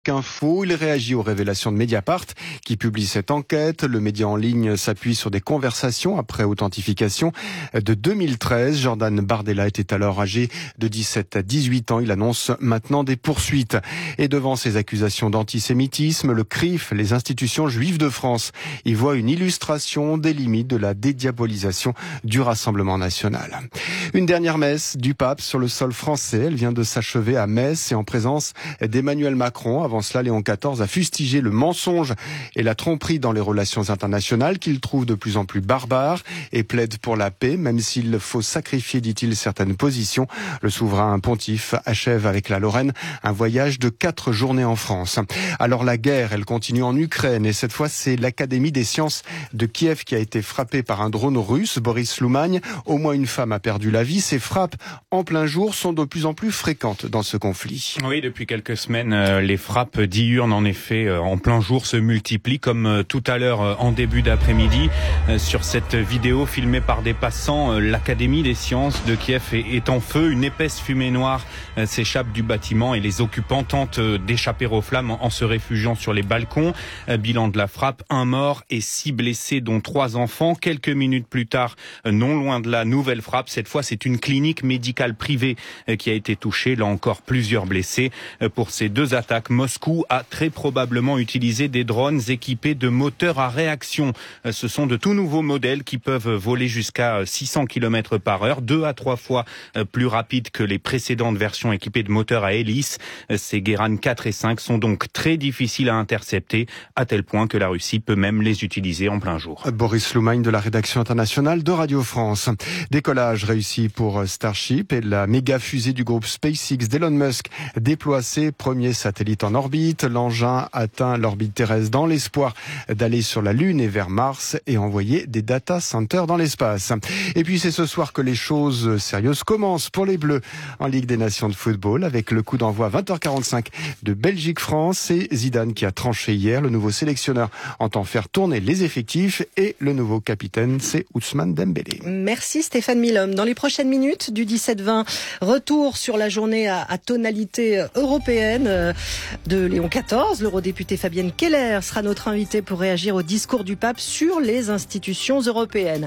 Info, il réagit aux révélations de Mediapart qui publie cette enquête. Le média en ligne s'appuie sur des conversations après authentification de 2013. Jordan Bardella était alors âgé de 17 à 18 ans. Il annonce maintenant des poursuites. Et devant ces accusations d'antisémitisme, le CRIF, les institutions juives de France, y voient une illustration des limites de la dédiabolisation du Rassemblement national. Une dernière messe du pape sur le sol français. Elle vient de s'achever à Metz et en présence d'Emmanuel Macron. Avant cela, Léon XIV a fustigé le mensonge et la tromperie dans les relations internationales qu'il trouve de plus en plus barbares et plaide pour la paix, même s'il faut sacrifier, dit-il, certaines positions. Le souverain pontife achève avec la Lorraine un voyage de 4 journées en France. Alors la guerre, elle continue en Ukraine et cette fois, c'est l'Académie des sciences de Kiev qui a été frappée par un drone russe. Boris Loumagne, au moins une femme a perdu la vie. Ces frappes en plein jour sont de plus en plus fréquentes dans ce conflit. Oui, depuis quelques semaines, les frappes diurnes, en effet, en plein jour se multiplient, comme tout à l'heure en début d'après-midi. Sur cette vidéo filmée par des passants, l'Académie des sciences de Kiev est en feu. Une épaisse fumée noire s'échappe du bâtiment et les occupants tentent d'échapper aux flammes en se réfugiant sur les balcons. Bilan de la frappe, 1 mort et 6 blessés, dont 3 enfants. Quelques minutes plus tard, non loin de la nouvelle frappe, cette fois c'est une clinique médicale privée qui a été touchée. Là encore, plusieurs blessés. Pour ces 2 attaques, Moscou a très probablement utilisé des drones équipés de moteurs à réaction. Ce sont de tout nouveaux modèles qui peuvent voler jusqu'à 600 km par heure, 2 à 3 fois plus rapides que les précédentes versions équipées de moteurs à hélice. Ces Guéran 4 et 5 sont donc très difficiles à intercepter, à tel point que la Russie peut même les utiliser en plein jour. Boris Loumagne de la rédaction internationale de Radio France. Décollage réussi pour Starship et la méga fusée du groupe SpaceX d'Elon Musk déploie ses premiers satellites en orbite. L'engin atteint l'orbite terrestre dans l'espoir d'aller sur la Lune et vers Mars et envoyer des data centers dans l'espace. Et puis c'est ce soir que les choses sérieuses commencent pour les Bleus en Ligue des Nations de football avec le coup d'envoi 20h45 de Belgique-France. C'est Zidane qui a tranché hier. Le nouveau sélectionneur entend faire tourner les effectifs et le nouveau capitaine, c'est Ousmane Dembélé. Merci Stéphane Milhomme. Dans les prochaines minutes du 17-20, retour sur la journée à tonalité européenne de Léon XIV. L'eurodéputé Fabienne Keller sera notre invitée pour réagir au discours du pape sur les institutions européennes.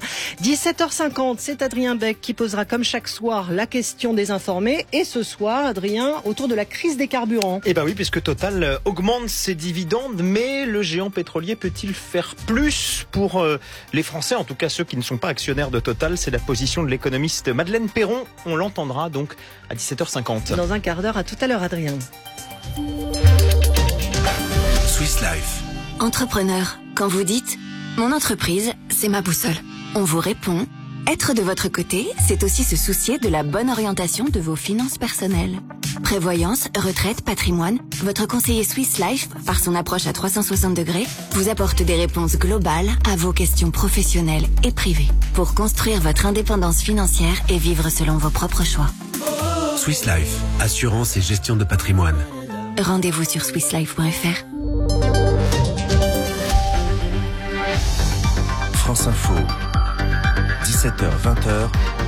17h50, c'est Adrien Beck qui posera comme chaque soir la question des informés. Et ce soir, Adrien, autour de la crise des carburants. Eh ben oui, puisque Total augmente ses dividendes, mais le géant pétrolier peut-il faire plus pour les Français, en tout cas ceux qui ne sont pas actionnaires de Total? C'est la position de l'économiste Madeleine Perron. On l'entendra donc à 17h50. Dans un quart d'heure, à tout à l'heure, Adrien. Swiss Life. Entrepreneur, quand vous dites « Mon entreprise, c'est ma boussole », on vous répond « Être de votre côté, c'est aussi se soucier de la bonne orientation de vos finances personnelles. » Prévoyance, retraite, patrimoine, votre conseiller Swiss Life, par son approche à 360 degrés, vous apporte des réponses globales à vos questions professionnelles et privées pour construire votre indépendance financière et vivre selon vos propres choix. Swiss Life, assurance et gestion de patrimoine. Rendez-vous sur swisslife.fr. France Info, 17h-20h,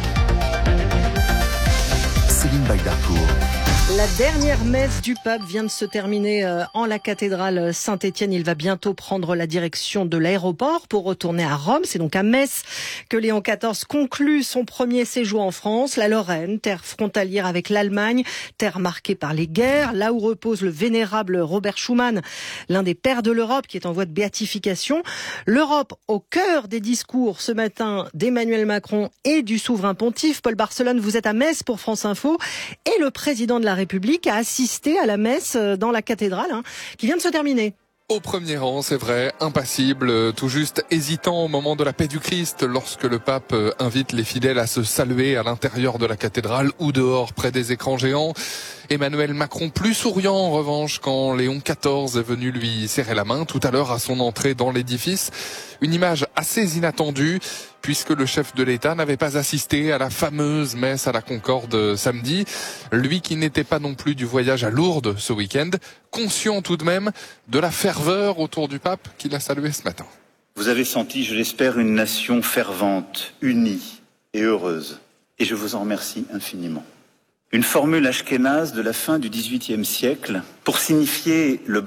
Céline Bagdarcourt. La dernière messe du pape vient de se terminer en la cathédrale Saint-Étienne. Il va bientôt prendre la direction de l'aéroport pour retourner à Rome. C'est donc à Metz que Léon XIV conclut son premier séjour en France. La Lorraine, terre frontalière avec l'Allemagne, terre marquée par les guerres, là où repose le vénérable Robert Schuman, l'un des pères de l'Europe qui est en voie de béatification. L'Europe au cœur des discours ce matin d'Emmanuel Macron et du souverain pontife. Paul Barcelone, vous êtes à Metz pour France Info et le président de la République a assisté à la messe dans la cathédrale qui vient de se terminer. Au premier rang, c'est vrai, impassible, tout juste hésitant au moment de la paix du Christ, lorsque le pape invite les fidèles à se saluer à l'intérieur de la cathédrale ou dehors près des écrans géants. Emmanuel Macron plus souriant en revanche quand Léon XIV est venu lui serrer la main tout à l'heure à son entrée dans l'édifice. Une image assez inattendue puisque le chef de l'État n'avait pas assisté à la fameuse messe à la Concorde samedi. Lui qui n'était pas non plus du voyage à Lourdes ce week-end, conscient tout de même de la ferveur autour du pape qu'il a salué ce matin. Vous avez senti, je l'espère, une nation fervente, unie et heureuse. Et je vous en remercie infiniment. une formule ashkénaze de la fin du XVIIIe siècle pour signifier le